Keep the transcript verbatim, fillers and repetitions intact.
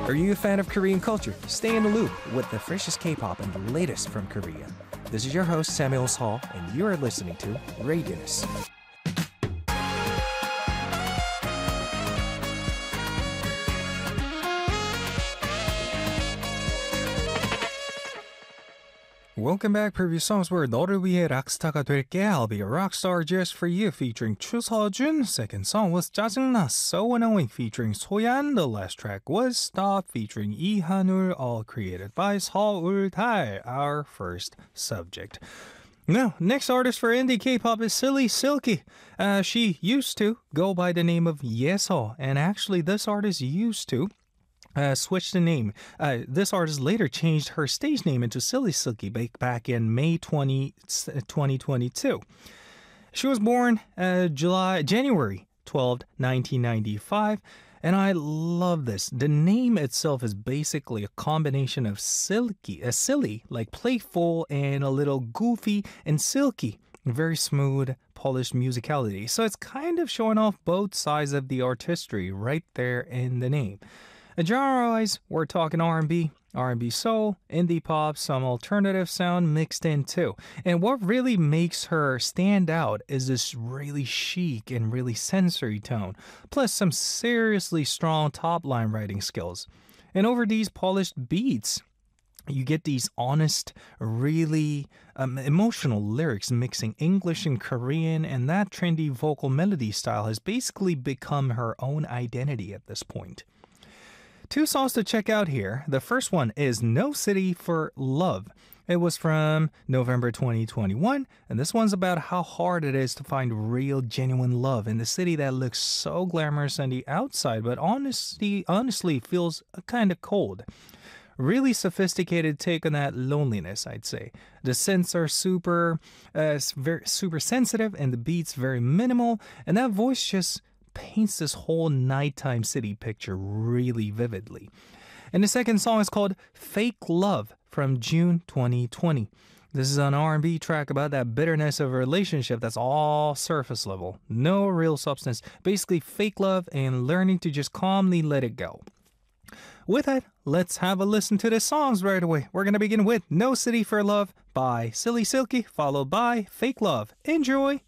Are you a fan of Korean culture? Stay in the loop with the freshest K-pop and the latest from Korea. This is your host Samuel Hall, and you are listening to Radius. Welcome back. Previous songs were 너를 위해 락스타가 될게, I'll be a rockstar just for you featuring Choo Seo-jun. Second song was 짜증나, So Annoying featuring Soyan. The last track was Stop featuring Lee Han-ul, all created by Seoul Tae, our first subject. Now, next artist for indie K-pop is Silly Silky. Uh, she used to go by the name of Yeso, and actually this artist used to Uh, switched the name. Uh, this artist later changed her stage name into Silly Silky back in May twentieth, twenty twenty-two. She was born uh, July January twelfth, nineteen ninety-five, and I love this. The name itself is basically a combination of silky, uh, silly, like playful, and a little goofy, and silky. Very smooth, polished musicality. So it's kind of showing off both sides of the artistry right there in the name. Genre-wise, we're talking R and B, R and B soul, indie pop, some alternative sound mixed in too. And what really makes her stand out is this really chic and really sensory tone, plus some seriously strong top-line writing skills. And over these polished beats, you get these honest, really um, emotional lyrics mixing English and Korean, and that trendy vocal melody style has basically become her own identity at this point. Two songs to check out here. The first one is No City for Love. It was from November twenty twenty-one, and this one's about how hard it is to find real, genuine love in the city that looks so glamorous on the outside, but honestly, honestly feels kind of cold. Really sophisticated take on that loneliness, I'd say. The synths are super, uh, very, super sensitive, and the beats very minimal, and that voice just paints this whole nighttime city picture really vividly. And the second song is called Fake Love from June twenty twenty. This is an R and B track about that bitterness of a relationship that's all surface level. No real substance. Basically fake love and learning to just calmly let it go. With that, let's have a listen to the songs right away. We're going to begin with No City for Love by Silly Silky, followed by Fake Love. Enjoy!